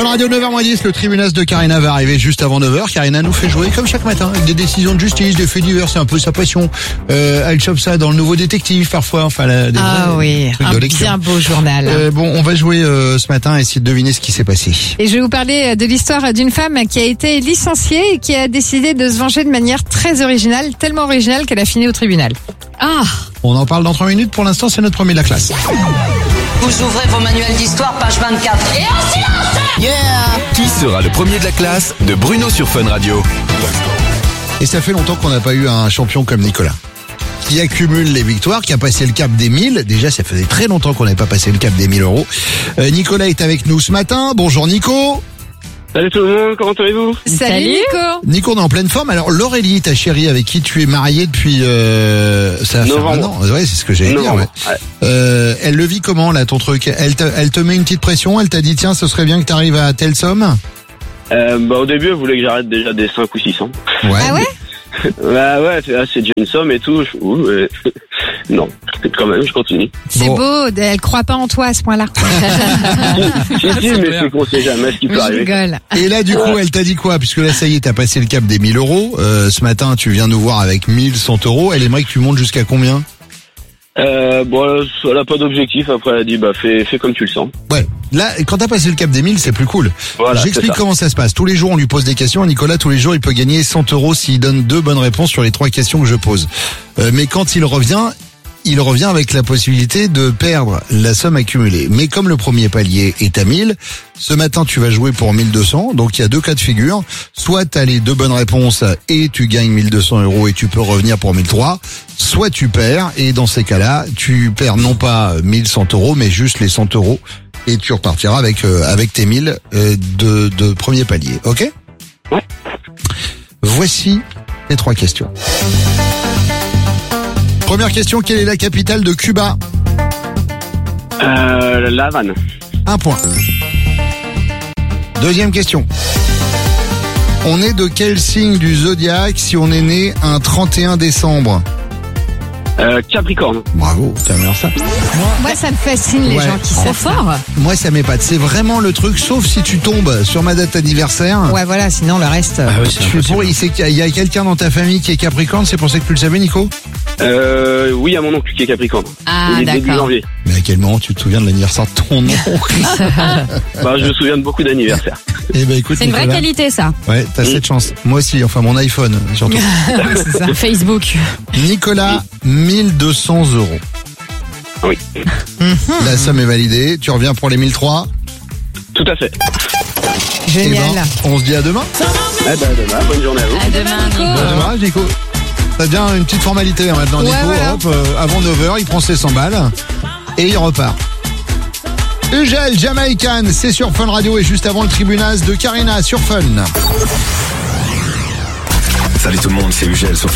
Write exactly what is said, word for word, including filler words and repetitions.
Fun Radio neuf heures moins dix, le tribunal de Karina va arriver juste avant neuf heures. Karina nous fait jouer comme chaque matin avec des décisions de justice, des faits divers, c'est un peu sa passion. Euh, elle chope ça dans le Nouveau Détective parfois, enfin la, des Ah vrais oui, trucs un de lecture. bien beau journal. Euh, bon, on va jouer euh, ce matin et essayer de deviner ce qui s'est passé. Et je vais vous parler de l'histoire d'une femme qui a été licenciée et qui a décidé de se venger de manière très originale, tellement originale qu'elle a fini au tribunal. Ah, On en parle dans trois minutes, pour l'instant c'est notre premier de la classe. Vous ouvrez vos manuels d'histoire, page vingt-quatre. Et en silence! Qui sera le premier de la classe de Bruno sur Fun Radio? Et ça fait longtemps qu'on n'a pas eu un champion comme Nicolas, qui accumule les victoires, qui a passé le cap des mille. Déjà, ça faisait très longtemps qu'on n'avait pas passé le cap des mille euros. Euh, Nicolas est avec nous ce matin. Bonjour Nico. Salut tout le monde, comment allez-vous? Salut, Salut. Nico. Nico, on est en pleine forme. Alors Laurélie, ta chérie avec qui tu es marié depuis... Euh, ça va faire Novembre. un an. Ouais, c'est ce que j'allais dire. Novembre, Ouais. ouais. Euh, elle le vit comment là, ton truc? Elle te, elle te met une petite pression? Elle t'a dit tiens, ce serait bien que tu arrives à telle somme? Euh, bah, au début, elle voulait que j'arrête déjà des cinq ou six cents. Ouais. Ah ouais? Bah ouais, c'est ah, c'est déjà une somme et tout. Je- ouh, euh, non, quand même, je continue. C'est Bon. beau, elle croit pas en toi à ce point-là. Si, si, mais c'est qu'on sait jamais ce qui peut Je arriver. rigole. Et là, du coup, elle t'a dit quoi? Puisque là, ça y est, t'as passé le cap des mille euros. Euh, ce matin, tu viens nous voir avec mille cent euros. Elle aimerait que tu montes jusqu'à combien? Euh, bon, elle a pas d'objectif. Après, elle a dit, bah, fais, fais comme tu le sens. Ouais. Là, quand t'as passé le cap des mille, c'est plus cool. Voilà, c'est J'explique ça. comment ça se passe. Tous les jours, on lui pose des questions. Nicolas, tous les jours, il peut gagner cent euros s'il donne deux bonnes réponses sur les trois questions que je pose. Euh, mais quand il revient, il revient avec la possibilité de perdre la somme accumulée. Mais comme le premier palier est à mille, ce matin, tu vas jouer pour mille deux cents. Donc, il y a deux cas de figure. Soit tu as les deux bonnes réponses et tu gagnes mille deux cents euros et tu peux revenir pour mille trois. Soit tu perds et dans ces cas-là, tu perds non pas mille cent euros, mais juste les cent euros. Et tu repartiras avec euh, avec tes mille euh, de, de premier palier. Ok? Ouais. Voici les trois questions. Première question, quelle est la capitale de Cuba? Euh, la Havane. Un point. Deuxième question. On est de quel signe du zodiaque si on est né un trente et un décembre? Euh, Capricorne. Bravo, t'as meilleur ça. Moi, ça me fascine les Ouais. gens qui trop savent. fort. Moi, ça m'épate. C'est vraiment le truc, sauf si tu tombes sur ma date d'anniversaire. Ouais, voilà, sinon le reste. euh, Je suis pour, il sait qu'il y a- il y a quelqu'un dans ta famille qui est Capricorne, c'est pour ça que tu le savais, Nico? Euh, oui, à mon oncle qui est Capricorne. Ah, Il est début d'accord. janvier. Mais à quel moment tu te souviens de l'anniversaire de ton oncle? Bah, je me souviens de beaucoup d'anniversaires. Eh ben écoute, C'est une vraie Nicolas. qualité, ça. Ouais, t'as cette chance. Moi aussi, enfin mon iPhone, surtout. c'est ça. Facebook. Nicolas, mille deux cents euros. Oui, La somme est validée. Tu reviens pour les mille trois. tout à fait. Eh Génial. ben, on se dit à demain. Eh ben, demain, bonne journée à vous. À demain, Nico. Bon démarrage, Nico. Ça devient une petite formalité hein, maintenant, Ouais, Nico. voilà. Hop, euh, avant neuf heures, il prend ses cent balles et il repart. Ugel, Jamaican, c'est sur Fun Radio et juste avant le tribunal de Karina sur Fun. Salut tout le monde, c'est Ugel sur